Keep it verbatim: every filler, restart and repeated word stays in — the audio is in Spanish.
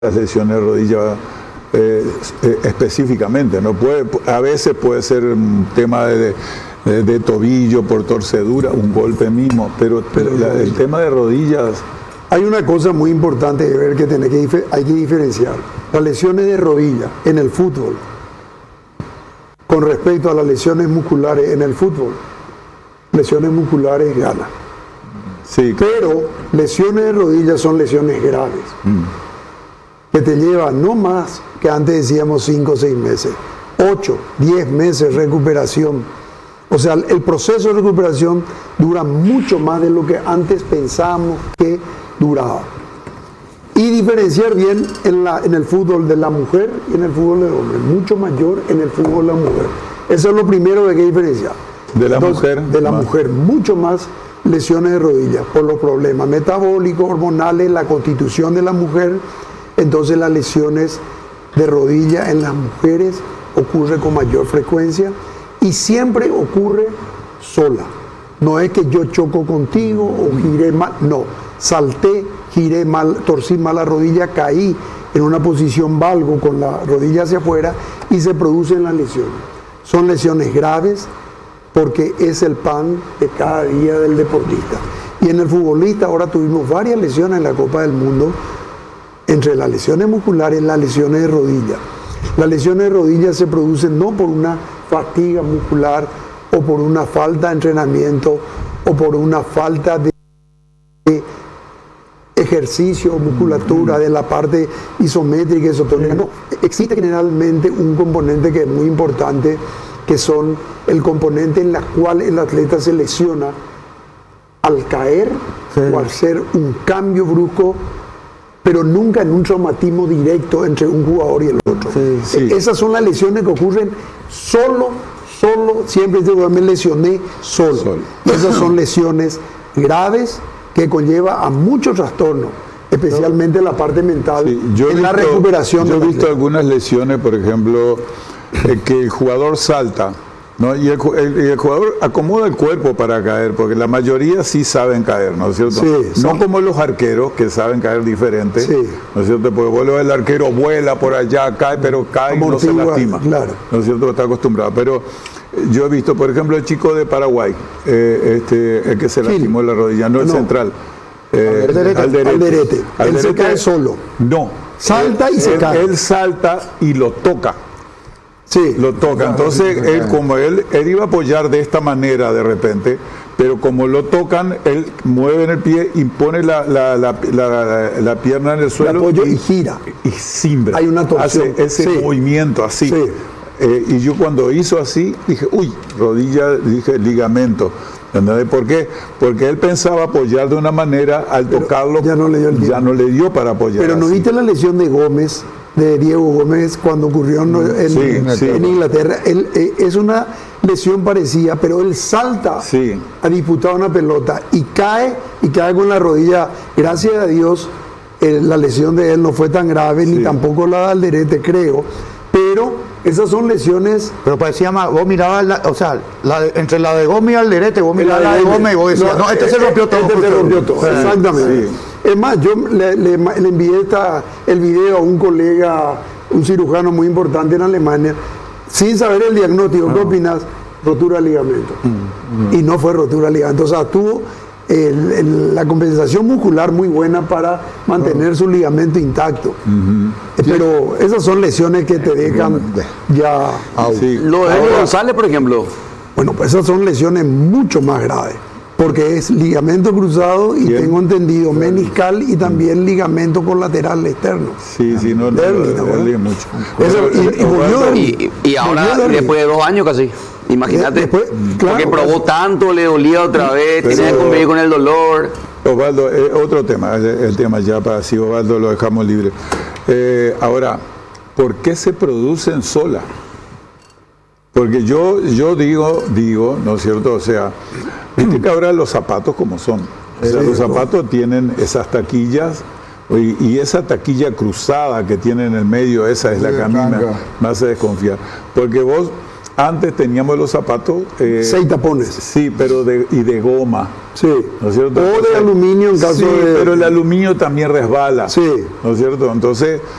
las lesiones de rodilla eh, eh, específicamente, ¿no? Puede, a veces puede ser un tema de, de, de tobillo por torcedura, un golpe mismo, pero, pero la, el tema de rodillas... Hay una cosa muy importante de ver que, tiene que dif- hay que diferenciar. Las lesiones de rodilla en el fútbol con respecto a las lesiones musculares en el fútbol. Lesiones musculares ganan. Sí. Pero lesiones de rodilla son lesiones graves. Mm. Que te llevan no más que antes decíamos cinco o seis meses, ocho, diez meses de recuperación. O sea, el proceso de recuperación dura mucho más de lo que antes pensábamos que duraba. Y diferenciar bien en, la, en el fútbol de la mujer y en el fútbol del hombre, mucho mayor en el fútbol de la mujer. Eso es lo primero que hay que diferenciar. De la Entonces, mujer. De la más. mujer, mucho más lesiones de rodillas por los problemas metabólicos, hormonales, la constitución de la mujer. Entonces las lesiones de rodilla en las mujeres ocurre con mayor frecuencia y siempre ocurre sola. No es que yo choco contigo o giré mal, no, salté, giré mal, torcí mal la rodilla, caí en una posición valgo con la rodilla hacia afuera y se producen las lesiones. Son lesiones graves porque es el pan de cada día del deportista. Y en el futbolista ahora tuvimos varias lesiones en la Copa del Mundo. Entre las lesiones musculares, las lesiones de rodilla. Las lesiones de rodilla se producen no por una fatiga muscular o por una falta de entrenamiento o por una falta de ejercicio o musculatura de la parte isométrica y isotónica. No, existe generalmente un componente que es muy importante, que son el componente en el cual el atleta se lesiona al caer sí. o al hacer un cambio brusco, pero nunca en un traumatismo directo entre un jugador y el otro. Sí, sí. Esas son las lesiones que ocurren solo, solo, siempre digo, me lesioné solo. solo. Esas son lesiones graves que conlleva a muchos trastornos, especialmente en la parte mental, sí, yo en he la visto, recuperación. Yo he visto algunas lesiones, por ejemplo, eh, que el jugador salta, ¿no? Y el, el, el jugador acomoda el cuerpo para caer, porque la mayoría sí saben caer, ¿no es cierto? Sí, no sí. como los arqueros, que saben caer diferente, sí. ¿no es cierto? Porque vuelve el arquero, vuela por allá, cae, pero cae como y no se lastima, claro. ¿no es cierto? Está acostumbrado. Pero yo he visto, por ejemplo, el chico de Paraguay, eh, este, el que se lastimó la rodilla, no el no. central. Eh, Alderete. Alderete. Alderete. Él Alderete. Se cae solo. No. Salta él, y se él, cae. Él salta y lo toca. Sí. Lo toca. Entonces, él, como él, él iba a apoyar de esta manera de repente, pero como lo tocan, él mueve en el pie y pone la, la, la, la, la pierna en el suelo. Apoyo y, y gira. Y cimbra. Hay una torsión. Hace ese sí. movimiento así. Sí. Eh, y yo cuando hizo así, dije, uy, rodilla, dije, ligamento. ¿Entendés? ¿Por qué? Porque él pensaba apoyar de una manera, al pero tocarlo, ya no le dio, el ya no le dio para apoyar. Pero ¿no así. viste la lesión de Gómez, de Diego Gómez, cuando ocurrió en, en, sí, en, sí. en Inglaterra? Él, eh, es una lesión parecida, pero él salta sí. a disputar una pelota y cae, y cae con la rodilla. Gracias a Dios, eh, la lesión de él no fue tan grave, sí. ni tampoco la de Alderete, creo, pero... Esas son lesiones. Pero parecía más, vos mirabas, la, o sea, la de, entre la de Gómez y Alderete, vos mirabas la de Gómez y vos decías, no, no este eh, se rompió todo. Este se rompió todo, sí, exactamente. Sí. Es más, yo le, le, le envié esta, el video a un colega, un cirujano muy importante en Alemania, sin saber el diagnóstico. No. ¿Qué opinas? Rotura de ligamento. Mm, mm. Y no fue rotura de ligamento. O sea, tuvo el, el, la compensación muscular muy buena para mantener oh. su ligamento intacto. Mm-hmm. Pero esas son lesiones que te dejan ya... Sí. Lo de Ahora, González, por ejemplo. Bueno, pues esas son lesiones mucho más graves, porque es ligamento cruzado y Bien. tengo entendido meniscal y también ligamento colateral externo. Sí, sí, no le duele mucho. Eso, y, y, volvió, y, y ahora, después de dos años casi, imagínate, después, claro, porque probó tanto, le dolía otra vez, pero, tenía que convivir con el dolor. Osvaldo, eh, otro tema, el, el tema ya para así Osvaldo lo dejamos libre. Eh, ahora, ¿por qué se producen solas? Porque yo, yo digo, digo, ¿no es cierto? O sea, viste que ahora los zapatos como son. O sea, los zapatos tienen esas taquillas y, y esa taquilla cruzada que tiene en el medio, esa es la que a mí me, me hace desconfiar. Porque vos, antes teníamos los zapatos... Eh, Seis tapones. Sí, pero de, y de goma. Sí. ¿No es cierto? O de Entonces, aluminio en caso sí, de... pero el aluminio también resbala. Sí. ¿No es cierto? Entonces,